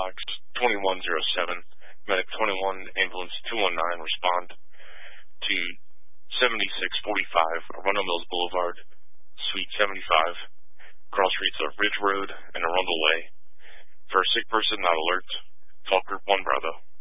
box 2107, medic 21, ambulance 219, respond to 7645 Arundel Mills Boulevard, Suite 75, cross streets of Ridge Road and Arundel Way. For a sick person not alert, call Group 1 Bravo.